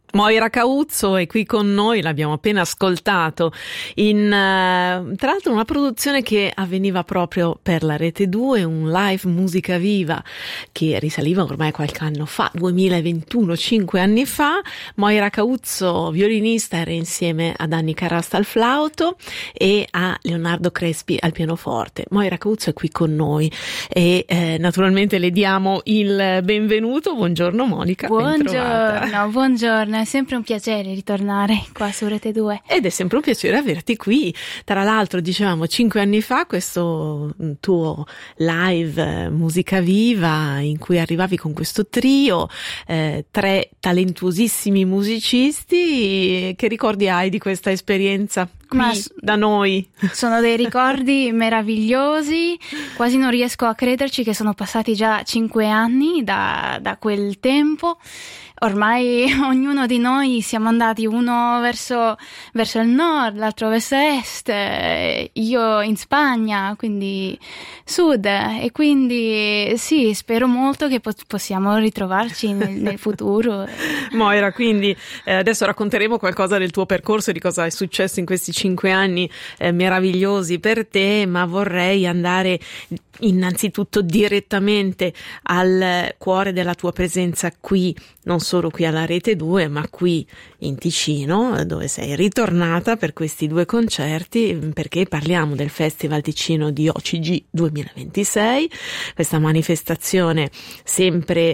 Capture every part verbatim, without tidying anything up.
Moira Cauzzo è qui con noi, l'abbiamo appena ascoltato in uh, tra l'altro una produzione che avveniva proprio per la Rete due, un live musica viva che risaliva ormai qualche anno fa, duemilaventuno, cinque anni fa. Moira Cauzzo, violinista, era insieme a Danny Carrasta al flauto e a Leonardo Crespi al pianoforte. Moira Cauzzo è qui con noi e eh, naturalmente le diamo il benvenuto. Buongiorno Monica. Buongiorno, buongiorno. È sempre un piacere ritornare qua su Rete due. Ed è sempre un piacere averti qui. Tra l'altro, dicevamo, cinque anni fa questo tuo live musica viva in cui arrivavi con questo trio, eh, tre talentuosissimi musicisti. Che ricordi hai di questa esperienza qui Ma da noi? Sono dei ricordi meravigliosi, quasi non riesco a crederci che sono passati già cinque anni da, da quel tempo. Ormai ognuno di noi siamo andati, uno verso, verso il nord, l'altro verso est, io in Spagna, quindi sud, e quindi sì, spero molto che po- possiamo ritrovarci nel, nel futuro. Moira, quindi eh, adesso racconteremo qualcosa del tuo percorso e di cosa è successo in questi cinque anni eh, meravigliosi per te, ma vorrei andare innanzitutto direttamente al cuore della tua presenza qui, non solo qui alla Rete due, ma qui in Ticino, dove sei ritornata per questi due concerti, perché parliamo del Festival Ticino di O C G duemilaventisei, questa manifestazione sempre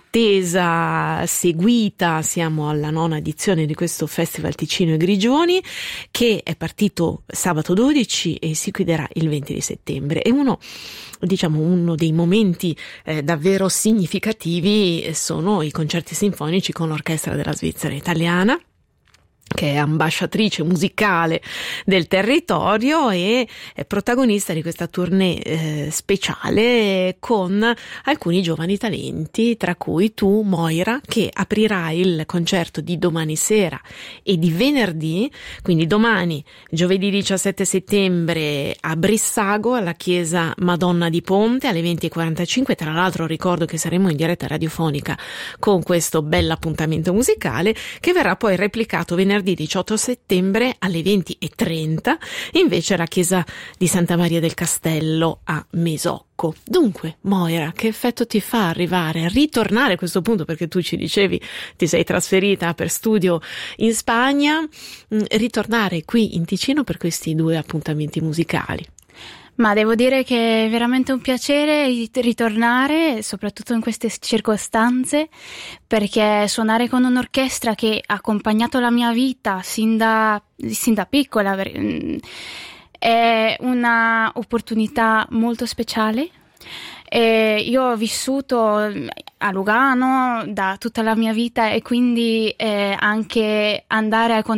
attesa, seguita. Siamo alla nona edizione di questo Festival Ticino e Grigioni, che è partito sabato dodici e si chiuderà il venti di settembre. È uno Diciamo uno dei momenti eh, davvero significativi sono i concerti sinfonici con l'Orchestra della Svizzera Italiana, che è ambasciatrice musicale del territorio e è protagonista di questa tournée eh, speciale con alcuni giovani talenti, tra cui tu, Moira, che aprirai il concerto di domani sera e di venerdì, quindi domani, giovedì diciassette settembre, a Brissago, alla chiesa Madonna di Ponte, alle venti e quarantacinque. Tra l'altro ricordo che saremo in diretta radiofonica con questo bell'appuntamento musicale, che verrà poi replicato venerdì diciotto settembre alle venti e trenta, invece alla chiesa di Santa Maria del Castello a Mesocco. Dunque, Moira, che effetto ti fa arrivare, ritornare a questo punto, perché tu ci dicevi ti sei trasferita per studio in Spagna, ritornare qui in Ticino per questi due appuntamenti musicali? Ma devo dire che è veramente un piacere ritornare, soprattutto in queste circostanze, perché suonare con un'orchestra che ha accompagnato la mia vita sin da, sin da piccola è una opportunità molto speciale. E io ho vissuto a Lugano da tutta la mia vita e quindi eh, anche andare a